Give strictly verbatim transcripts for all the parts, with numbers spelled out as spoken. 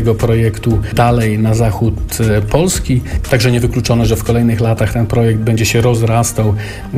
tego projektu dalej na zachód Polski. Także niewykluczone, że w kolejnych latach ten projekt będzie się rozrastał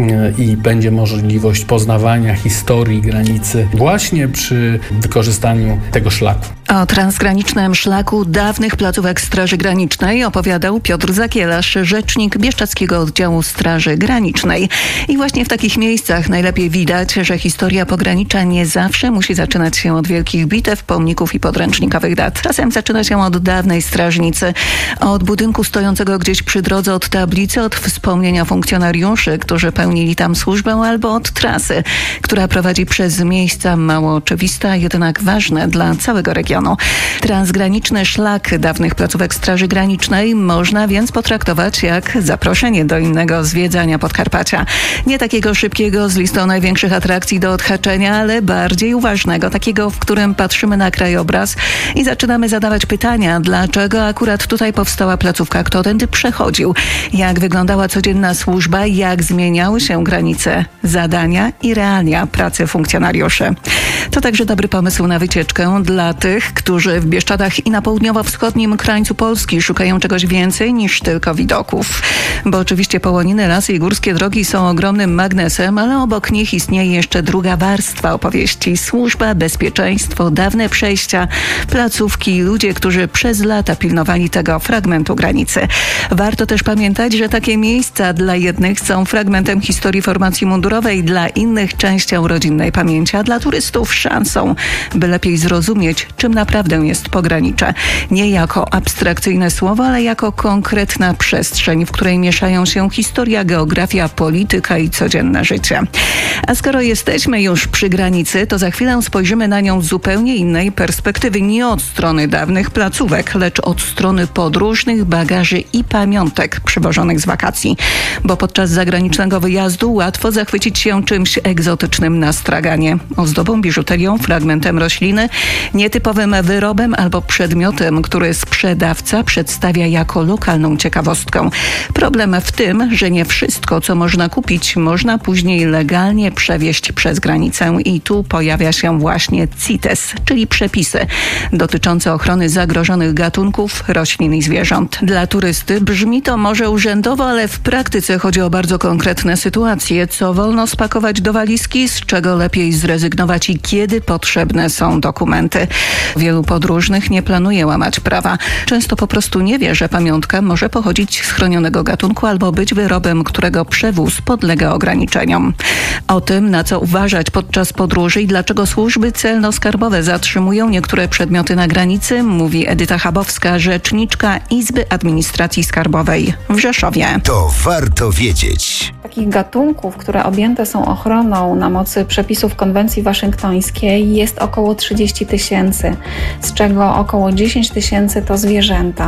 i będzie możliwość poznawania historii granicy właśnie przy wykorzystaniu tego szlaku. O transgranicznym szlaku dawnych placówek Straży Granicznej opowiadał Piotr Zakielasz, rzecznik Bieszczadzkiego Oddziału Straży Granicznej. I właśnie w takich miejscach najlepiej widać, że historia pogranicza nie zawsze musi zaczynać się od wielkich bitew, pomników i podręcznikowych dat. Czasem zaczyna się od dawnej strażnicy, od budynku stojącego gdzieś przy drodze, od tablicy, od wspomnienia funkcjonariuszy, którzy pełnili tam służbę, albo od trasy, która prowadzi przez miejsca mało oczywiste, a jednak ważne dla całego regionu. Transgraniczny szlak dawnych placówek Straży Granicznej można więc potraktować jak zaproszenie do innego zwiedzania Podkarpacia. Nie takiego szybkiego z listą największych atrakcji do odhaczenia, ale bardziej uważnego, takiego, w którym patrzymy na krajobraz i zaczynamy zadawać pytania, dlaczego akurat tutaj powstała placówka, kto tędy przechodził, jak wyglądała codzienna służba, jak zmieniały się granice, zadania i realia pracy funkcjonariuszy. To także dobry pomysł na wycieczkę dla tych, którzy w Bieszczadach i na południowo-wschodnim krańcu Polski szukają czegoś więcej niż tylko widoków. Bo oczywiście Połoniny, lasy i górskie drogi są ogromnym magnesem, ale obok nich istnieje jeszcze druga warstwa opowieści. Służba, bezpieczeństwo, dawne przejścia, placówki, ludzie, którzy przez lata pilnowali tego fragmentu granicy. Warto też pamiętać, że takie miejsca dla jednych są fragmentem historii formacji mundurowej, dla innych częścią rodzinnej pamięci, a dla turystów szansą, by lepiej zrozumieć, czym naprawdę jest pogranicze. Nie jako abstrakcyjne słowo, ale jako konkretna przestrzeń, w której mieszają się historia, geografia, polityka i codzienne życie. A skoro jesteśmy już przy granicy, to za chwilę spojrzymy na nią z zupełnie innej perspektywy. Nie od strony dawnych placówek, lecz od strony podróżnych, bagaży i pamiątek przywożonych z wakacji. Bo podczas zagranicznego wyjazdu łatwo zachwycić się czymś egzotycznym na straganie. Ozdobą, biżuterią, fragmentem rośliny, nietypowym wyrobem albo przedmiotem, który sprzedawca przedstawia jako lokalną ciekawostkę. Problem w tym, że nie wszystko, co można kupić, można później legalnie przewieźć przez granicę i tu pojawia się właśnie C I T E S, czyli przepisy dotyczące ochrony zagrożonych gatunków roślin i zwierząt. Dla turysty brzmi to może urzędowo, ale w praktyce chodzi o bardzo konkretne sytuacje. Co wolno spakować do walizki, z czego lepiej zrezygnować i kiedy potrzebne są dokumenty. Wielu podróżnych nie planuje łamać prawa. Często po prostu nie wie, że pamiątka może pochodzić z chronionego gatunku albo być wyrobem, którego przewóz podlega ograniczeniom. O tym, na co uważać podczas podróży i dlaczego służby celno-skarbowe zatrzymują niektóre przedmioty na granicy, mówi Edyta Chabowska, rzeczniczka Izby Administracji Skarbowej w Rzeszowie. To warto wiedzieć. Takich gatunków, które objęte są ochroną na mocy przepisów konwencji waszyngtońskiej, jest około trzydzieści tysięcy, z czego około dziesięć tysięcy to zwierzęta.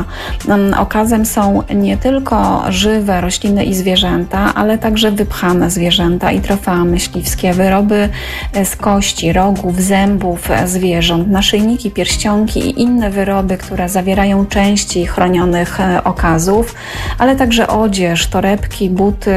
Okazem są nie tylko żywe rośliny i zwierzęta, ale także wypchane zwierzęta i trofea myśliwskie, wyroby z kości, rogów, zębów zwierząt, naszyjniki, pierścionki i inne wyroby, które zawierają części chronionych okazów, ale także odzież, torebki, buty,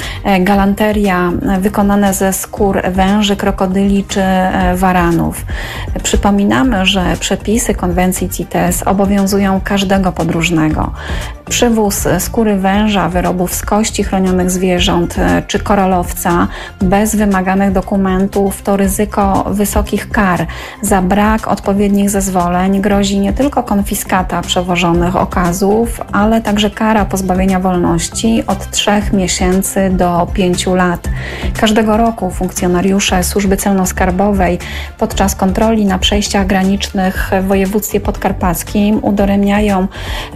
galanteria wykonane ze skór węży, krokodyli czy waranów. Przypominamy, że przepisy konwencji C I T E S obowiązują każdego podróżnego. Przywóz skóry węża, wyrobów z kości chronionych zwierząt czy koralowca bez wymaganych dokumentów to ryzyko wysokich kar. Za brak odpowiednich zezwoleń grozi nie tylko konfiskata przewożonych okazów, ale także kara pozbawienia wolności od trzech miesięcy do pięciu lat. Każdego roku funkcjonariusze Służby Celno-Skarbowej podczas kontroli na przejściach granicznych w województwie podkarpackim udaremniają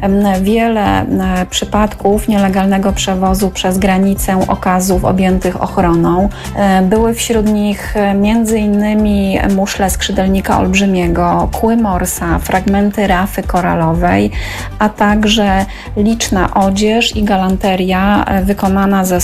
wiele przypadków nielegalnego przewozu przez granicę okazów objętych ochroną. Były wśród nich między innymi muszle skrzydelnika olbrzymiego, kły morsa, fragmenty rafy koralowej, a także liczna odzież i galanteria wykonana ze skór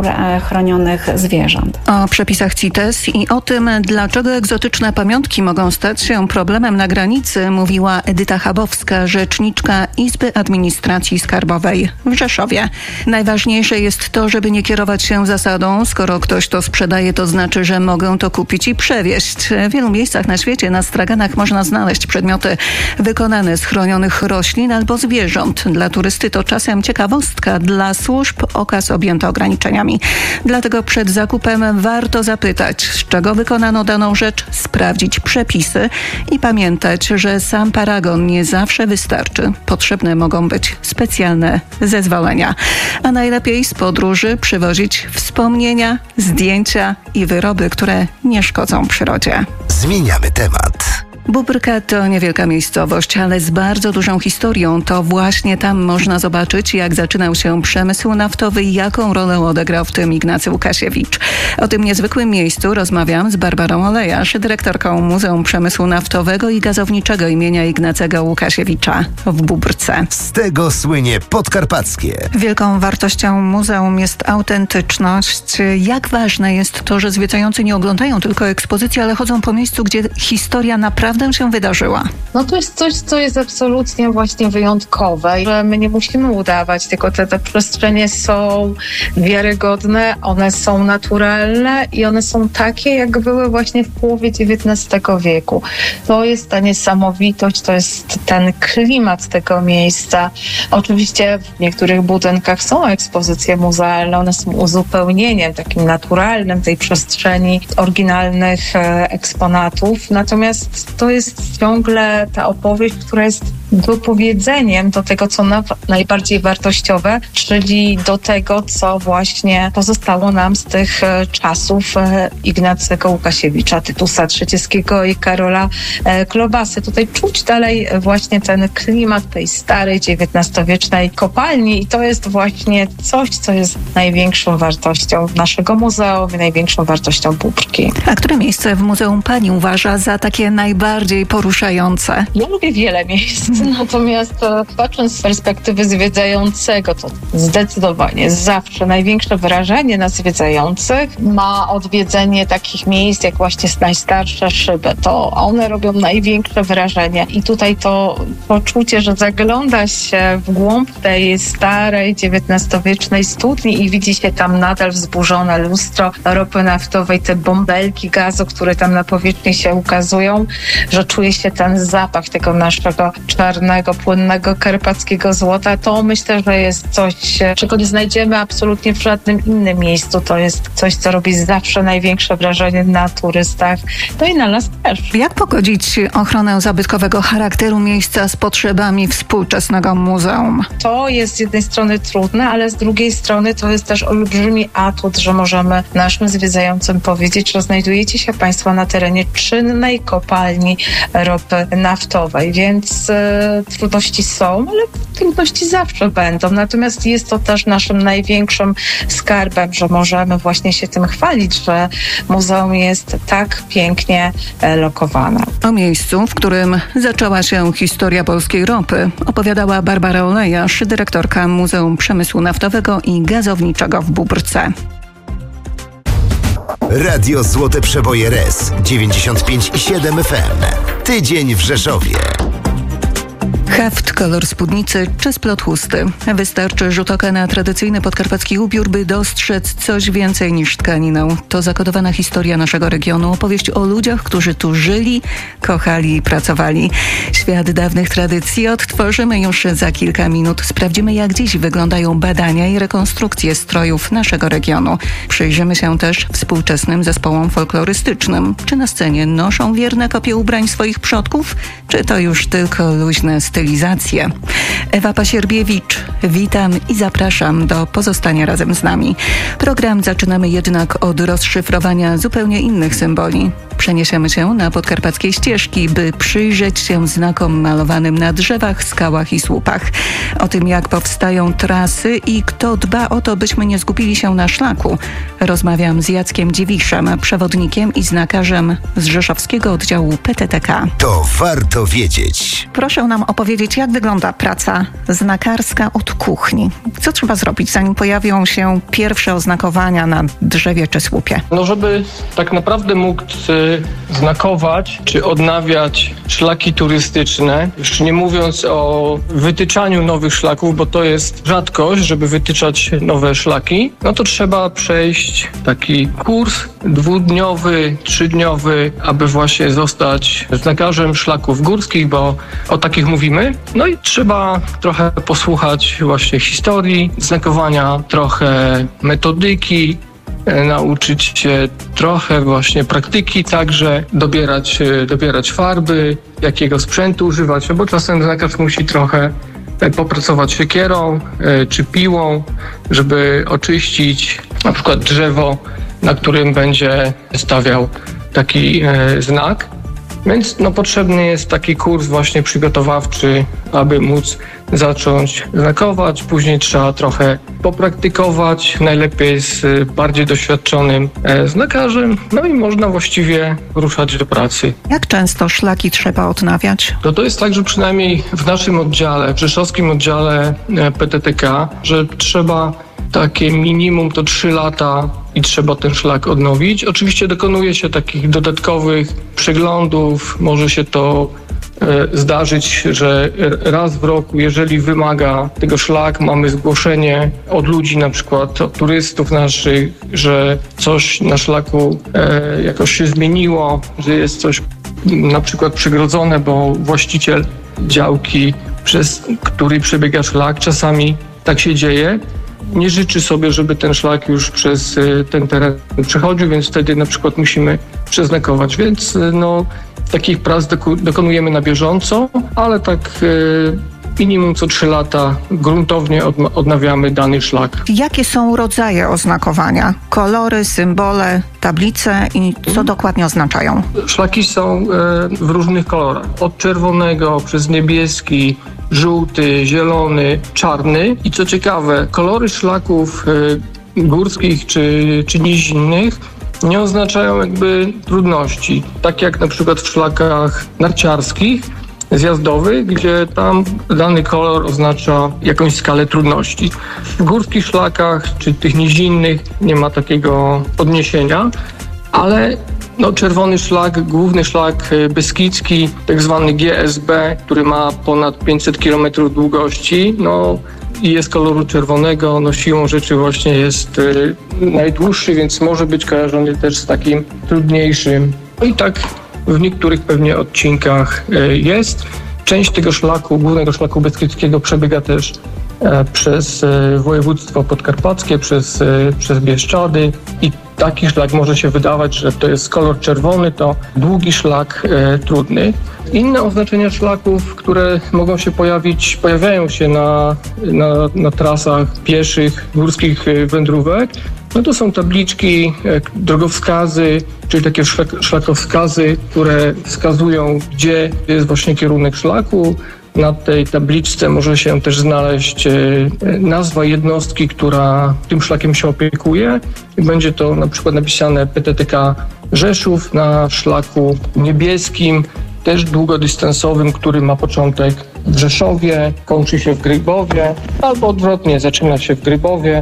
chronionych zwierząt. O przepisach CITES i o tym, dlaczego egzotyczne pamiątki mogą stać się problemem na granicy, mówiła Edyta Chabowska, rzeczniczka Izby Administracji Skarbowej w Rzeszowie. Najważniejsze jest to, żeby nie kierować się zasadą, skoro ktoś to sprzedaje, to znaczy, że mogę to kupić i przewieźć. W wielu miejscach na świecie na straganach można znaleźć przedmioty wykonane z chronionych roślin albo zwierząt. Dla turysty to czasem ciekawostka, dla służb okaz objęty ograniczeniami. Dlatego przed zakupem warto zapytać, z czego wykonano daną rzecz, sprawdzić przepisy i pamiętać, że sam paragon nie zawsze wystarczy. Potrzebne mogą być specjalne zezwolenia. A najlepiej z podróży przywozić wspomnienia, zdjęcia i wyroby, które nie szkodzą przyrodzie. Zmieniamy temat. Bóbrka to niewielka miejscowość, ale z bardzo dużą historią. To właśnie tam można zobaczyć, jak zaczynał się przemysł naftowy i jaką rolę odegrał w tym Ignacy Łukasiewicz. O tym niezwykłym miejscu rozmawiam z Barbarą Olejarz, dyrektorką Muzeum Przemysłu Naftowego i Gazowniczego imienia Ignacego Łukasiewicza w Bóbrce. Z tego słynie Podkarpackie. Wielką wartością muzeum jest autentyczność. Jak ważne jest to, że zwiedzający nie oglądają tylko ekspozycji, ale chodzą po miejscu, gdzie historia naprawdę się wydarzyła? No to jest coś, co jest absolutnie właśnie wyjątkowe, że my nie musimy udawać, tylko te, te przestrzenie są wiarygodne, one są naturalne i one są takie, jak były właśnie w połowie dziewiętnastego wieku. To jest ta niesamowitość, to jest ten klimat tego miejsca. Oczywiście w niektórych budynkach są ekspozycje muzealne, one są uzupełnieniem takim naturalnym tej przestrzeni oryginalnych e, eksponatów, natomiast to jest ciągle ta opowieść, która jest dopowiedzeniem do tego, co na, najbardziej wartościowe, czyli do tego, co właśnie pozostało nam z tych e, czasów e, Ignacego Łukasiewicza, Tytusa Trzycieskiego i Karola e, Klobasy. Tutaj czuć dalej właśnie ten klimat tej starej, dziewiętnastowiecznej kopalni i to jest właśnie coś, co jest największą wartością naszego muzeum i największą wartością Bóbrki. A które miejsce w muzeum pani uważa za takie najbardziej poruszające? Ja lubię wiele miejsc. Natomiast patrząc z perspektywy zwiedzającego, to zdecydowanie zawsze największe wrażenie na zwiedzających ma odwiedzenie takich miejsc, jak właśnie najstarsze szyby. To one robią największe wrażenie i tutaj to poczucie, że zagląda się w głąb tej starej, dziewiętnastowiecznej studni i widzi się tam nadal wzburzone lustro ropy naftowej, te bąbelki gazu, które tam na powierzchni się ukazują, że czuje się ten zapach tego naszego czarnego, płynnego karpackiego złota, to myślę, że jest coś, czego nie znajdziemy absolutnie w żadnym innym miejscu. To jest coś, co robi zawsze największe wrażenie na turystach, no i na nas też. Jak pogodzić ochronę zabytkowego charakteru miejsca z potrzebami współczesnego muzeum? To jest z jednej strony trudne, ale z drugiej strony to jest też olbrzymi atut, że możemy naszym zwiedzającym powiedzieć, że znajdujecie się Państwo na terenie czynnej kopalni ropy naftowej, więc e, trudności są, ale trudności zawsze będą. Natomiast jest to też naszym największym skarbem, że możemy właśnie się tym chwalić, że muzeum jest tak pięknie e, lokowane. O miejscu, w którym zaczęła się historia polskiej ropy, opowiadała Barbara Olejarz, dyrektorka Muzeum Przemysłu Naftowego i Gazowniczego w Bóbrce. Radio Złote Przeboje R E S dziewięćdziesiąt pięć i siedem F M. Tydzień w Rzeszowie. Haft, kolor spódnicy czy splot chusty. Wystarczy rzut oka na tradycyjny podkarpacki ubiór, by dostrzec coś więcej niż tkaninę. To zakodowana historia naszego regionu, opowieść o ludziach, którzy tu żyli, kochali i pracowali. Świat dawnych tradycji odtworzymy już za kilka minut. Sprawdzimy, jak dziś wyglądają badania i rekonstrukcje strojów naszego regionu. Przyjrzymy się też współczesnym zespołom folklorystycznym. Czy na scenie noszą wierne kopie ubrań swoich przodków, czy to już tylko luźne stylizacje? Ewa Pasierbiewicz, witam i zapraszam do pozostania razem z nami. Program zaczynamy jednak od rozszyfrowania zupełnie innych symboli. Przeniesiemy się na podkarpackie ścieżki, by przyjrzeć się znakom malowanym na drzewach, skałach i słupach. O tym, jak powstają trasy i kto dba o to, byśmy nie zgubili się na szlaku, rozmawiam z Jackiem Dziewiszem, przewodnikiem i znakarzem z rzeszowskiego oddziału P T T K. To warto wiedzieć. Proszę nam opowiedzieć, jak wygląda praca praca znakarska od kuchni. Co trzeba zrobić, zanim pojawią się pierwsze oznakowania na drzewie czy słupie? No, żeby tak naprawdę mógł znakować czy odnawiać szlaki turystyczne, już nie mówiąc o wytyczaniu nowych szlaków, bo to jest rzadkość, żeby wytyczać nowe szlaki, no to trzeba przejść taki kurs dwudniowy, trzydniowy, aby właśnie zostać znakarzem szlaków górskich, bo o takich mówimy. No i trzeba trochę posłuchać właśnie historii znakowania, trochę metodyki, nauczyć się trochę właśnie praktyki, także dobierać, dobierać farby, jakiego sprzętu używać, bo czasem znakarz musi trochę popracować siekierą czy piłą, żeby oczyścić na przykład drzewo, na którym będzie stawiał taki znak. Więc no, potrzebny jest taki kurs właśnie przygotowawczy, aby móc zacząć znakować. Później trzeba trochę popraktykować, najlepiej z bardziej doświadczonym znakarzem. No i można właściwie ruszać do pracy. Jak często szlaki trzeba odnawiać? No to jest tak, że przynajmniej w naszym oddziale, w rzeszowskim oddziale P T T K, że trzeba takie minimum to trzy lata i trzeba ten szlak odnowić. Oczywiście dokonuje się takich dodatkowych przeglądów. Może się to e, zdarzyć, że raz w roku, jeżeli wymaga tego szlak, mamy zgłoszenie od ludzi, na przykład od turystów naszych, że coś na szlaku e, jakoś się zmieniło, że jest coś na przykład przegrodzone, bo właściciel działki, przez który przebiega szlak, czasami tak się dzieje, nie życzy sobie, żeby ten szlak już przez ten teren przechodził, więc wtedy na przykład musimy przeznakować. Więc no, takich prac dokonujemy na bieżąco, ale tak minimum co trzy lata gruntownie odnawiamy dany szlak. Jakie są rodzaje oznakowania? Kolory, symbole, tablice i co dokładnie oznaczają? Szlaki są w różnych kolorach. Od czerwonego przez niebieski, żółty, zielony, czarny. I co ciekawe, kolory szlaków górskich czy, czy nizinnych nie oznaczają jakby trudności. Tak jak na przykład w szlakach narciarskich, zjazdowych, gdzie tam dany kolor oznacza jakąś skalę trudności. W górskich szlakach czy tych nizinnych nie ma takiego odniesienia, ale no, czerwony szlak, główny szlak beskidzki, tak zwany G S B, który ma ponad pięćset kilometrów długości, no i jest koloru czerwonego, no siłą rzeczy właśnie jest y, najdłuższy, więc może być kojarzony też z takim trudniejszym. No i tak w niektórych pewnie odcinkach y, jest. Część tego szlaku, głównego szlaku beskidzkiego przebiega też e, przez e, województwo podkarpackie, przez, e, przez Bieszczady i taki szlak może się wydawać, że to jest kolor czerwony, to długi szlak e, trudny. Inne oznaczenia szlaków, które mogą się pojawić, pojawiają się na, na, na trasach pieszych, górskich wędrówek, no to są tabliczki, drogowskazy, czyli takie szlakowskazy, które wskazują, gdzie jest właśnie kierunek szlaku. Na tej tabliczce może się też znaleźć nazwa jednostki, która tym szlakiem się opiekuje. Będzie to na przykład napisane P T T K Rzeszów na szlaku niebieskim, też długodystansowym, który ma początek w Rzeszowie, kończy się w Grybowie, albo odwrotnie, zaczyna się w Grybowie,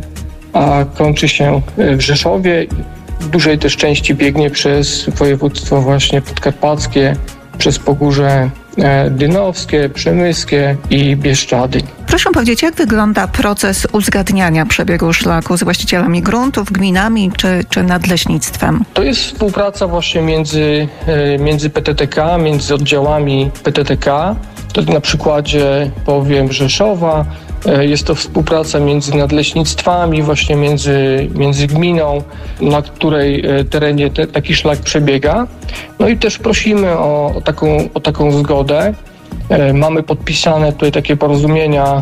a kończy się w Rzeszowie. W dużej też części biegnie przez województwo właśnie podkarpackie, przez Pogórze Dynowskie, Przemyskie i Bieszczady. Proszę powiedzieć, jak wygląda proces uzgadniania przebiegu szlaku z właścicielami gruntów, gminami czy, czy nadleśnictwem? To jest współpraca właśnie między, między P T T K, między oddziałami P T T K. To na przykładzie powiem Rzeszowa. Jest to współpraca między nadleśnictwami, właśnie między, między gminą, na której terenie te, taki szlak przebiega. No i też prosimy o, o, taką, o taką zgodę. Mamy podpisane tutaj takie porozumienia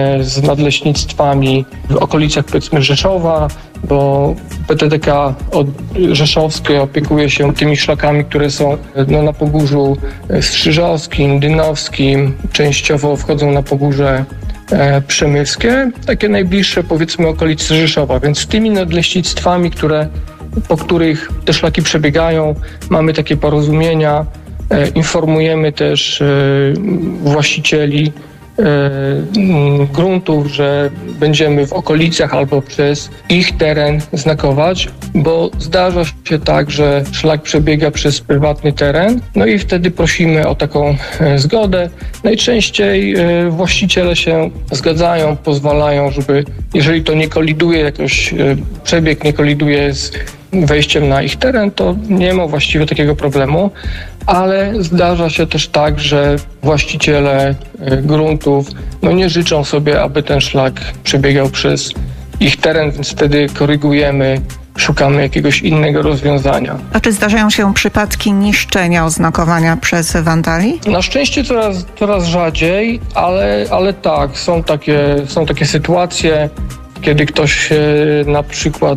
z nadleśnictwami w okolicach, powiedzmy, Rzeszowa, bo P T T K od rzeszowskie opiekuje się tymi szlakami, które są no, na Pogórzu Strzyżowskim, Dynowskim, częściowo wchodzą na Pogórze e, Przemyskie, takie najbliższe, powiedzmy, okolice Rzeszowa, więc z tymi nadleśnictwami, które, po których te szlaki przebiegają, mamy takie porozumienia. Informujemy też właścicieli e, gruntów, że będziemy w okolicach albo przez ich teren znakować, bo zdarza się tak, że szlak przebiega przez prywatny teren, no i wtedy prosimy o taką e, zgodę. Najczęściej e, właściciele się zgadzają, pozwalają, żeby, jeżeli to nie koliduje, jakoś e, przebieg nie koliduje z wejściem na ich teren, to nie ma właściwie takiego problemu, ale zdarza się też tak, że właściciele gruntów no nie życzą sobie, aby ten szlak przebiegał przez ich teren, więc wtedy korygujemy, szukamy jakiegoś innego rozwiązania. A czy zdarzają się przypadki niszczenia oznakowania przez wandali? Na szczęście coraz, coraz rzadziej, ale, ale tak, są takie, są takie sytuacje, kiedy ktoś na przykład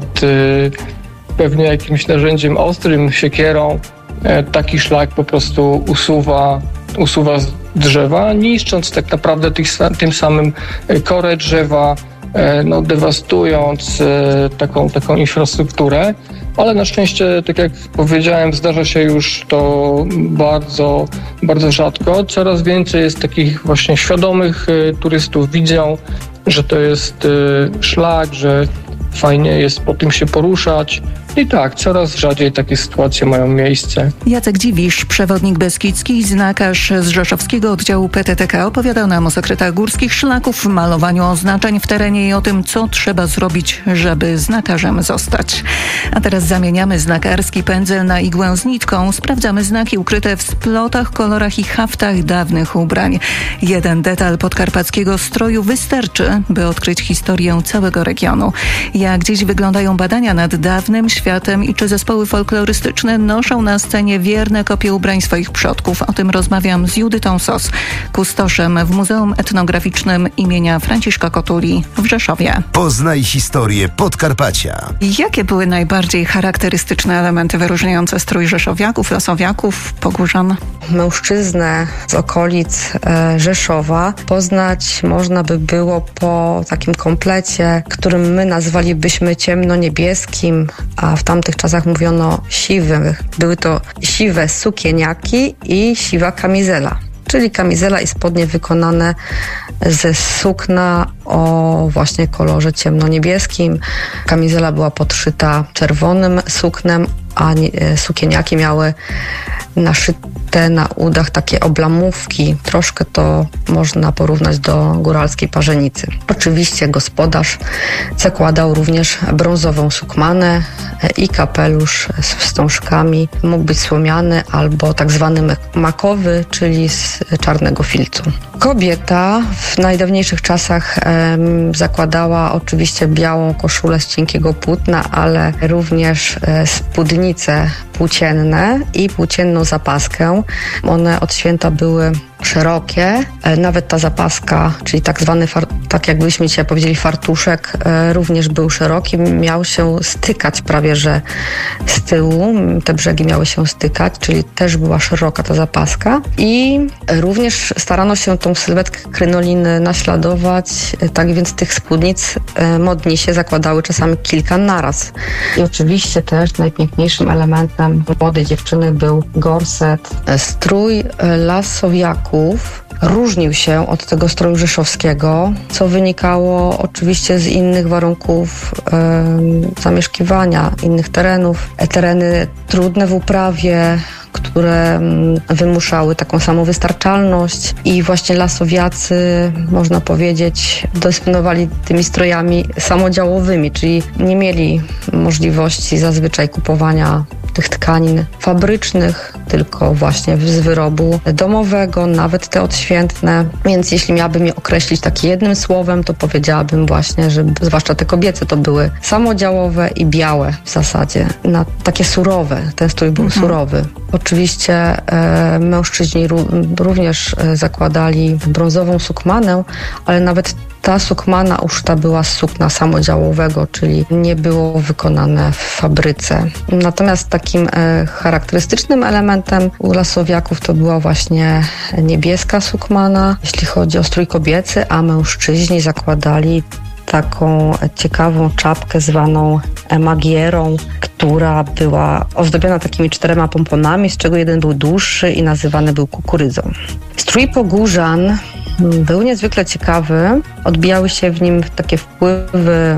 pewnie jakimś narzędziem ostrym, siekierą, taki szlak po prostu usuwa, usuwa z drzewa, niszcząc tak naprawdę tych, tym samym korę drzewa, no, dewastując taką, taką infrastrukturę. Ale na szczęście, tak jak powiedziałem, zdarza się już to bardzo, bardzo rzadko. Coraz więcej jest takich właśnie świadomych turystów, widzą, że to jest szlak, że fajnie jest po tym się poruszać. I tak, coraz rzadziej takie sytuacje mają miejsce. Jacek Dziwisz, przewodnik beskidzki, znakarz z rzeszowskiego oddziału P T T K, opowiadał nam o sekretach górskich szlaków, malowaniu oznaczeń w terenie i o tym, co trzeba zrobić, żeby znakarzem zostać. A teraz zamieniamy znakarski pędzel na igłę z nitką. Sprawdzamy znaki ukryte w splotach, kolorach i haftach dawnych ubrań. Jeden detal podkarpackiego stroju wystarczy, by odkryć historię całego regionu. Jak dziś wyglądają badania nad dawnym światem i czy zespoły folklorystyczne noszą na scenie wierne kopie ubrań swoich przodków. O tym rozmawiam z Judytą Sos, kustoszem w Muzeum Etnograficznym imienia Franciszka Kotuli w Rzeszowie. Poznaj historię Podkarpacia. Jakie były najbardziej charakterystyczne elementy wyróżniające strój rzeszowiaków, lasowiaków, pogórzan? Mężczyznę z okolic e, Rzeszowa poznać można by było po takim komplecie, którym my nazwalibyśmy ciemnoniebieskim, a w tamtych czasach mówiono siwych. Były to siwe sukieniaki i siwa kamizela, czyli kamizela i spodnie wykonane ze sukna o właśnie kolorze ciemnoniebieskim. Kamizela była podszyta czerwonym suknem, a nie, sukieniaki miały naszyte na udach takie oblamówki. Troszkę to można porównać do góralskiej parzenicy. Oczywiście gospodarz zakładał również brązową sukmanę i kapelusz z wstążkami. Mógł być słomiany albo tak zwany makowy, czyli z czarnego filcu. Kobieta w najdawniejszych czasach em, zakładała oczywiście białą koszulę z cienkiego płótna, ale również e, spódnice płócienne i płócienną zapaskę. One od święta były szerokie. Nawet ta zapaska, czyli tak zwany, far, tak jakbyśmy dzisiaj powiedzieli, fartuszek, również był szeroki. Miał się stykać prawie że z tyłu. Te brzegi miały się stykać, czyli też była szeroka ta zapaska. I również starano się tą sylwetkę krynoliny naśladować. Tak więc tych spódnic modni się zakładały czasami kilka naraz. I oczywiście też najpiękniejszym elementem młodej dziewczyny był gorset. Strój lasowiaków różnił się od tego stroju rzeszowskiego, co wynikało oczywiście z innych warunków e, zamieszkiwania, innych terenów. Tereny trudne w uprawie, które wymuszały taką samowystarczalność i właśnie lasowiacy, można powiedzieć, dysponowali tymi strojami samodziałowymi, czyli nie mieli możliwości zazwyczaj kupowania tych tkanin fabrycznych, tylko właśnie z wyrobu domowego, nawet te odświętne. Więc jeśli miałabym je określić takim jednym słowem, to powiedziałabym właśnie, że zwłaszcza te kobiece to były samodziałowe i białe w zasadzie, na takie surowe. Ten strój był mhm. surowy. Oczywiście e, mężczyźni ró- również e, zakładali brązową sukmanę, ale nawet ta sukmana uszyta była z sukna samodziałowego, czyli nie było wykonane w fabryce. Natomiast takim e, charakterystycznym elementem u lasowiaków to była właśnie niebieska sukmana, jeśli chodzi o strój kobiecy, a mężczyźni zakładali taką ciekawą czapkę zwaną magierą, która była ozdobiona takimi czterema pomponami, z czego jeden był dłuższy i nazywany był kukurydzą. Strój pogórzan był niezwykle ciekawy. Odbijały się w nim takie wpływy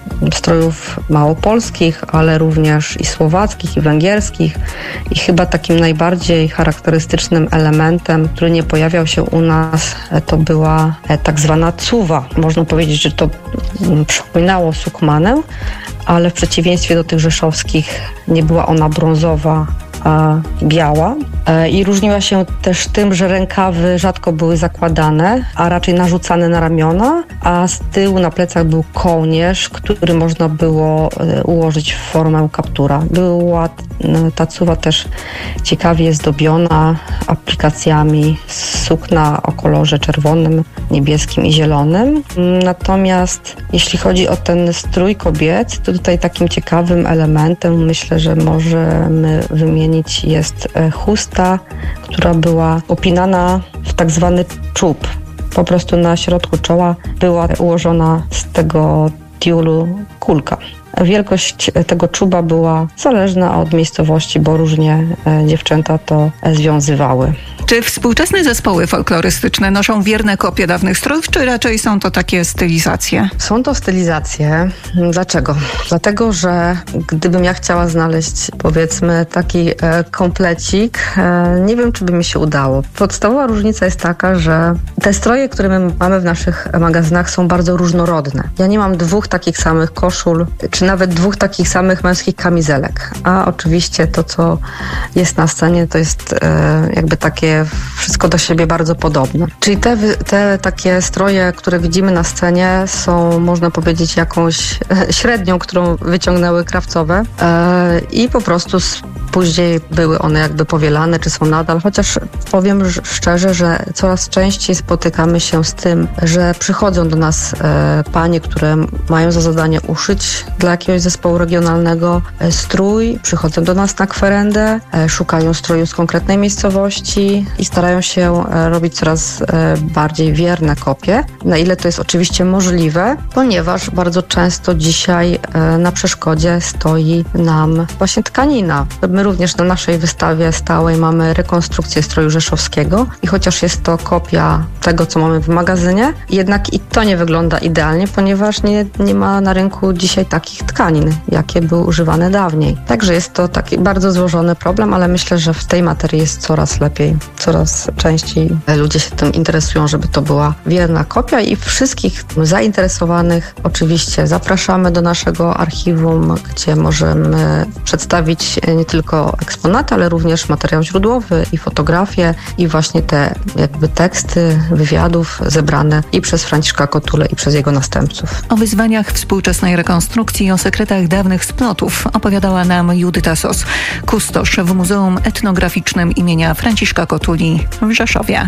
strojów małopolskich, ale również i słowackich, i węgierskich. I chyba takim najbardziej charakterystycznym elementem, który nie pojawiał się u nas, to była tak zwana cuwa. Można powiedzieć, że to przypominało sukmanę, ale w przeciwieństwie do tych rzeszowskich nie była ona brązowa, a biała. I różniła się też tym, że rękawy rzadko były zakładane, a raczej narzucane na ramiona, a z tyłu na plecach był kołnierz, który można było ułożyć w formę kaptura. Była ta cuwa też ciekawie zdobiona aplikacjami z sukna o kolorze czerwonym, niebieskim i zielonym. Natomiast jeśli chodzi o ten strój kobiet, to tutaj takim ciekawym elementem, myślę, że możemy wymienić, jest chusta, która była upinana w tak zwany czub. Po prostu na środku czoła była ułożona z tego tiulu kulka. Wielkość tego czuba była zależna od miejscowości, bo różnie dziewczęta to związywały. Czy współczesne zespoły folklorystyczne noszą wierne kopie dawnych strojów, czy raczej są to takie stylizacje? Są to stylizacje. Dlaczego? Dlatego, że gdybym ja chciała znaleźć, powiedzmy, taki e, komplecik, e, nie wiem, czy by mi się udało. Podstawowa różnica jest taka, że te stroje, które my mamy w naszych magazynach, są bardzo różnorodne. Ja nie mam dwóch takich samych koszul, czy nawet dwóch takich samych męskich kamizelek. A oczywiście to, co jest na scenie, to jest e, jakby takie wszystko do siebie bardzo podobne. Czyli te, te takie stroje, które widzimy na scenie, są, można powiedzieć, jakąś średnią, którą wyciągnęły krawcowe e, i po prostu później były one jakby powielane, czy są nadal, chociaż powiem szczerze, że coraz częściej spotykamy się z tym, że przychodzą do nas e, panie, które mają za zadanie uszyć dla jakiegoś zespołu regionalnego e, strój, przychodzą do nas na kwerendę, e, szukają stroju z konkretnej miejscowości i starają się e, robić coraz e, bardziej wierne kopie, na ile to jest oczywiście możliwe, ponieważ bardzo często dzisiaj e, na przeszkodzie stoi nam właśnie tkanina. My również na naszej wystawie stałej mamy rekonstrukcję stroju rzeszowskiego i chociaż jest to kopia tego, co mamy w magazynie, jednak i to nie wygląda idealnie, ponieważ nie, nie ma na rynku dzisiaj takich tkanin, jakie były używane dawniej. Także jest to taki bardzo złożony problem, ale myślę, że w tej materii jest coraz lepiej, coraz częściej ludzie się tym interesują, żeby to była wierna kopia i wszystkich zainteresowanych oczywiście zapraszamy do naszego archiwum, gdzie możemy przedstawić nie tylko eksponaty, ale również materiał źródłowy i fotografie i właśnie te jakby teksty wywiadów zebrane i przez Franciszka Kotulę i przez jego następców. O wyzwaniach współczesnej rekonstrukcji i o sekretach dawnych splotów opowiadała nam Judyta Sos, kustosz w Muzeum Etnograficznym imienia Franciszka Kotuli w Rzeszowie.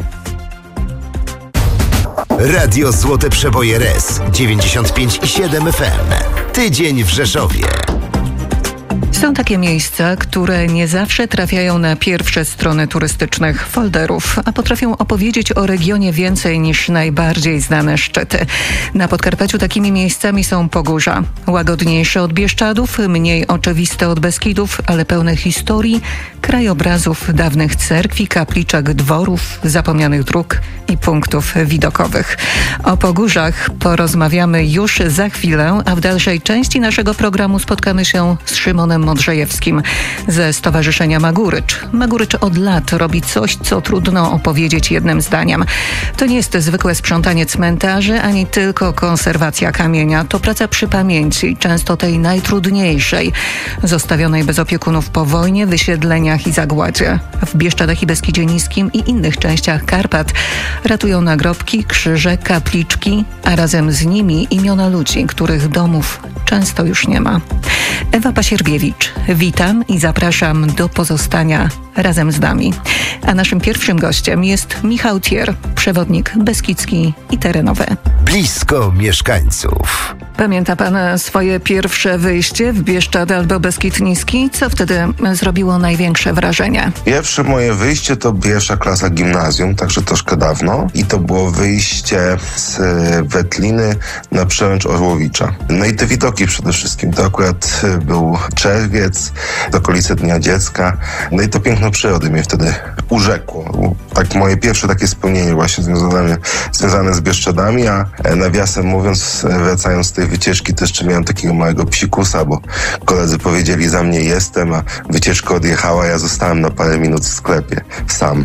Radio Złote Przeboje R E S dziewięćdziesiąt pięć i siedem F M. Tydzień w Rzeszowie. Są takie miejsca, które nie zawsze trafiają na pierwsze strony turystycznych folderów, a potrafią opowiedzieć o regionie więcej niż najbardziej znane szczyty. Na Podkarpaciu takimi miejscami są Pogórza. Łagodniejsze od Bieszczadów, mniej oczywiste od Beskidów, ale pełne historii, krajobrazów, dawnych cerkwi, kapliczek, dworów, zapomnianych dróg i punktów widokowych. O Pogórzach porozmawiamy już za chwilę, a w dalszej części naszego programu spotkamy się z Szymonem Modrzejewskim ze Stowarzyszenia Magurycz. Magurycz od lat robi coś, co trudno opowiedzieć jednym zdaniem. To nie jest zwykłe sprzątanie cmentarzy, ani tylko konserwacja kamienia. To praca przy pamięci, często tej najtrudniejszej, zostawionej bez opiekunów po wojnie, wysiedleniach i zagładzie. W Bieszczadach i Beskidzie Niskim i innych częściach Karpat ratują nagrobki, krzyże, kapliczki, a razem z nimi imiona ludzi, których domów często już nie ma. Ewa Pasierbiewicz, witam i zapraszam do pozostania razem z nami. A naszym pierwszym gościem jest Michał Thier, przewodnik beskidzki i terenowy. Blisko mieszkańców. Pamięta pan swoje pierwsze wyjście w Bieszczady albo Beskid Niski? Co wtedy zrobiło największe wrażenie? Pierwsze moje wyjście to pierwsza klasa gimnazjum, także troszkę dawno. I to było wyjście z Wetliny na przełęcz Orłowicza. No i te widoki przede wszystkim. To akurat był czerwiec, okolice Dnia Dziecka. No i to piękne piękno przyrody mnie wtedy urzekło. Tak moje pierwsze takie spełnienie właśnie związane, związane z Bieszczadami, a nawiasem mówiąc, wracając z tej wycieczki, to jeszcze miałem takiego małego psikusa, bo koledzy powiedzieli, za mnie jestem, a wycieczka odjechała, ja zostałem na parę minut w sklepie sam.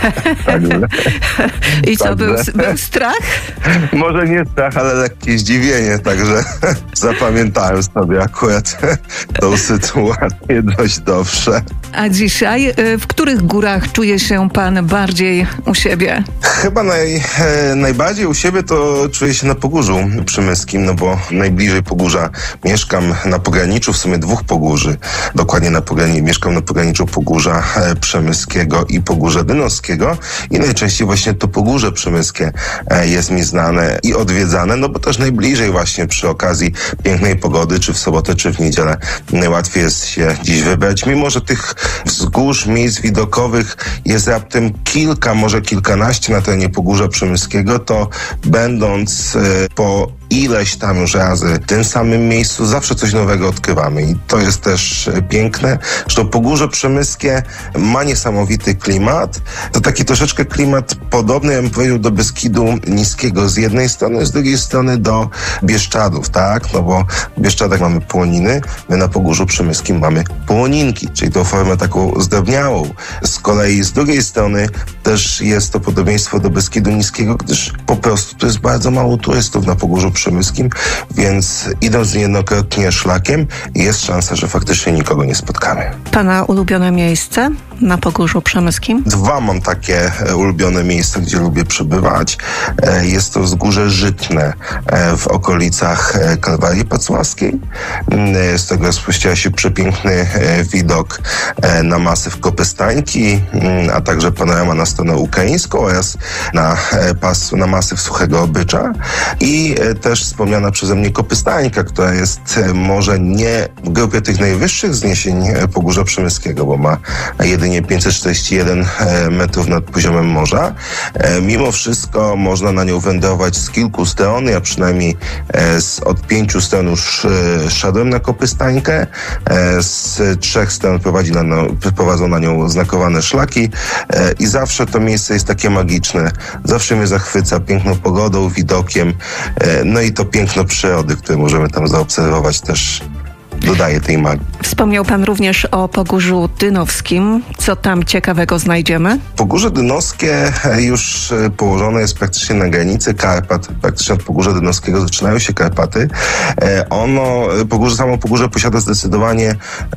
I co, był, był strach? Może nie strach, ale lekkie zdziwienie, także zapamiętałem sobie akurat tą sytuację dość dobrze. A dzisiaj w których górach czuje się pan bardziej u siebie? Chyba naj, e, najbardziej u siebie to czuję się na Pogórzu Przemyskim, no bo najbliżej Pogórza mieszkam, na pograniczu w sumie dwóch Pogórzy. Dokładnie na pograniczu, mieszkam na pograniczu Pogórza e, Przemyskiego i Pogórza Dynowskiego i najczęściej właśnie to Pogórze Przemyskie e, jest mi znane i odwiedzane, no bo też najbliżej właśnie przy okazji pięknej pogody, czy w sobotę, czy w niedzielę najłatwiej jest się dziś wybrać, mimo że tych wzgórz, miejsc widokowych jest raptem kilka, może kilkanaście na terenie Pogórza Przemyskiego, to będąc y, po ileś tam już razy w tym samym miejscu zawsze coś nowego odkrywamy i to jest też piękne, że to Pogórze Przemyskie ma niesamowity klimat. To taki troszeczkę klimat podobny, ja bym powiedział, do Beskidu Niskiego z jednej strony, z drugiej strony do Bieszczadów, tak? No bo w Bieszczadach mamy Połoniny, my na Pogórzu Przemyskim mamy Połoninki, czyli tą formę taką zdrobniałą. Z kolei z drugiej strony też jest to podobieństwo do Beskidu Niskiego, gdyż po prostu tu jest bardzo mało turystów na Pogórzu Przemyskim, więc idąc niejednokrotnie szlakiem, jest szansa, że faktycznie nikogo nie spotkamy. Pana ulubione miejsce na Pogórzu Przemyskim? Dwa mam takie ulubione miejsca, gdzie lubię przebywać. Jest to Wzgórze Żytne w okolicach Kalwarii Pacławskiej. Z tego rozpościera się przepiękny widok na masyw Kopystańki, a także panorama na stronę ukraińską oraz na, pas, na masyw Suchego Obycza. I też wspomniana przeze mnie Kopystańka, która jest może nie w grupie tych najwyższych wzniesień Pogórza Przemyskiego, bo ma jedynie pięćset czterdzieści jeden metrów nad poziomem morza. Mimo wszystko można na nią wędrować z kilku stron. Ja przynajmniej z, od pięciu stron już szedłem na Kopystańkę. Z trzech stron prowadzi na, prowadzą na nią znakowane szlaki i zawsze to miejsce jest takie magiczne. Zawsze mnie zachwyca piękną pogodą, widokiem, no i to piękno przyrody, które możemy tam zaobserwować, też dodaje tej magii. Wspomniał pan również o Pogórzu Dynowskim. Co tam ciekawego znajdziemy? Pogórze Dynowskie już położone jest praktycznie na granicy Karpat. Praktycznie od Pogórza Dynowskiego zaczynają się Karpaty. Ono, Pogórze, samo Pogórze posiada zdecydowanie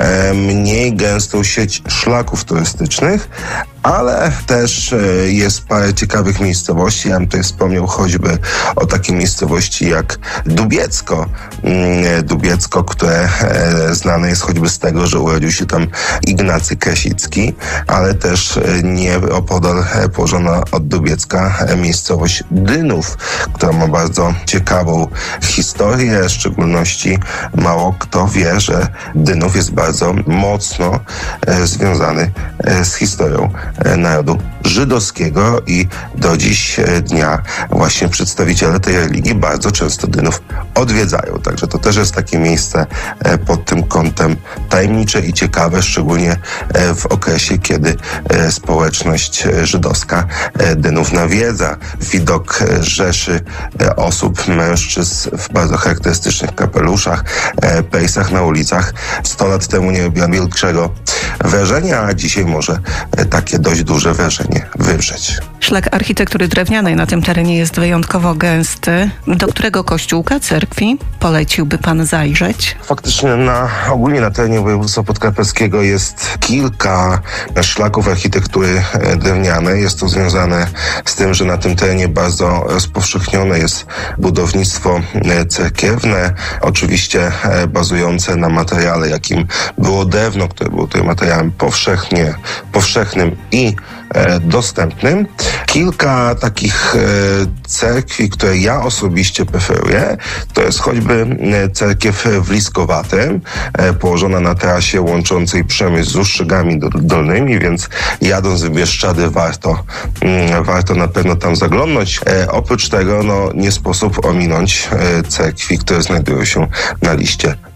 mniej gęstą sieć szlaków turystycznych, ale też jest parę ciekawych miejscowości. Ja bym tutaj wspomniał choćby o takiej miejscowości jak Dubiecko. Dubiecko, które znane jest choćby z tego, że urodził się tam Ignacy Krasicki, ale też nie opodal położona od Dubiecka miejscowość Dynów, która ma bardzo ciekawą historię, w szczególności mało kto wie, że Dynów jest bardzo mocno związany z historią narodu żydowskiego i do dziś dnia właśnie przedstawiciele tej religii bardzo często Dynów odwiedzają. Także to też jest takie miejsce pod tym kątem tajemnicze i ciekawe, szczególnie w okresie, kiedy społeczność żydowska Dynów nawiedza. Widok rzeszy osób, mężczyzn w bardzo charakterystycznych kapeluszach, pejsach na ulicach sto lat temu nie robiła większego wrażenia, a dzisiaj może takie dość duże wrażenie wywrzeć. Szlak architektury drewnianej na tym terenie jest wyjątkowo gęsty. Do którego kościółka, cerkwi poleciłby pan zajrzeć? Faktycznie na, ogólnie na terenie województwa podkarpackiego jest kilka szlaków architektury drewnianej. Jest to związane z tym, że na tym terenie bardzo rozpowszechnione jest budownictwo cerkiewne, oczywiście bazujące na materiale, jakim było drewno, które było tutaj materiałem powszechnie, powszechnym i e, dostępnym. Kilka takich e, cerkwi, które ja osobiście preferuję, to jest choćby cerkiew w Liskowatym, e, położona na trasie łączącej Przemysł z Ustrzygami Dolnymi, więc jadąc w Bieszczady warto, mm, warto na pewno tam zaglądnąć. E, oprócz tego no, nie sposób ominąć e, cerkwi, które znajdują się na liście